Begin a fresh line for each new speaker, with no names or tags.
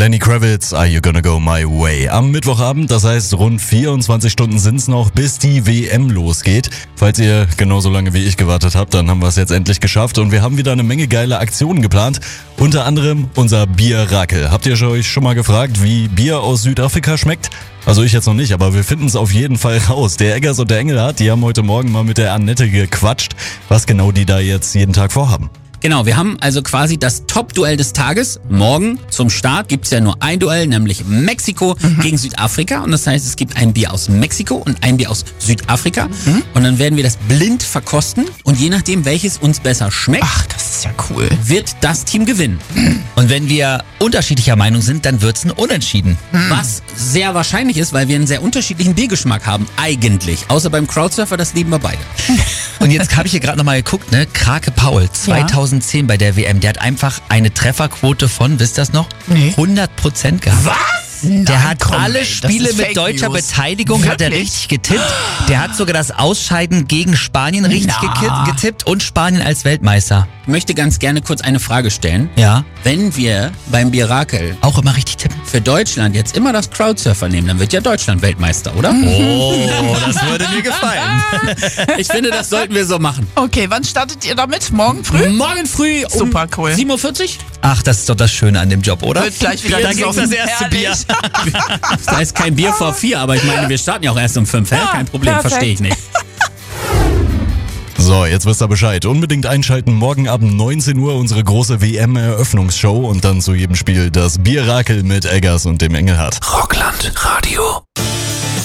Lenny Kravitz, Are You Gonna Go My Way? Am Mittwochabend, das heißt rund 24 Stunden sind's noch, bis die WM losgeht. Falls ihr genauso lange wie ich gewartet habt, dann haben wir es jetzt endlich geschafft und wir haben wieder eine Menge geile Aktionen geplant. Unter anderem unser Bier-Rakel. Habt ihr euch schon mal gefragt, wie Bier aus Südafrika schmeckt? Also ich jetzt noch nicht, aber wir finden es auf jeden Fall raus. Der Eggers und der Engelhardt, die haben heute Morgen mal mit der Annette gequatscht, was genau die da jetzt jeden Tag vorhaben.
Genau, wir haben also quasi das Top-Duell des Tages. Morgen zum Start gibt's ja nur ein Duell, nämlich Mexiko gegen Südafrika. Und das heißt, es gibt ein Bier aus Mexiko und ein Bier aus Südafrika. Und dann werden wir das blind verkosten. Und je nachdem, welches uns besser schmeckt,
Das ist ja cool.
wird das Team gewinnen.
Und wenn wir unterschiedlicher Meinung sind, dann wird's ein Unentschieden.
Was sehr wahrscheinlich ist, weil wir einen sehr unterschiedlichen Biergeschmack haben. Eigentlich. Außer beim Crowdsurfer, das lieben wir beide.
Und jetzt habe ich hier gerade nochmal geguckt, ne? Krake Paul, 2010 bei der WM, der hat einfach eine Trefferquote von, wisst ihr das noch?
Nee.
100% gehabt.
Was?
Der hat alle
das
Spiele
ist
mit
Fake
deutscher
News.
Beteiligung hat er
Wirklich?
richtig getippt. Der hat sogar das Ausscheiden gegen Spanien richtig getippt und Spanien als Weltmeister.
Ich möchte ganz gerne kurz eine Frage stellen.
Ja,
Wenn wir beim Bierrakel
auch immer richtig tippen.
für Deutschland jetzt immer das Crowdsurfer nehmen, dann wird ja Deutschland Weltmeister, oder?
Oh, das würde mir gefallen.
Ich finde, das sollten wir so machen.
Okay, wann startet ihr damit? Morgen früh?
Morgen früh um
Super cool.
7.40 Uhr.
Ach, das ist doch das Schöne an dem Job, oder?
Wird gleich wieder
Da gibt's das
gesoffen.
erste Bier.
Da ist kein Bier vor 4, aber ich meine, wir starten ja auch erst um 5. Kein Problem,
perfekt.
verstehe ich nicht.
So, jetzt wisst ihr Bescheid. Unbedingt einschalten. Morgen ab 19 Uhr unsere große WM-Eröffnungsshow und dann zu jedem Spiel das Bier-Rakel mit Eggers und dem Engelhardt.
Rockland Radio.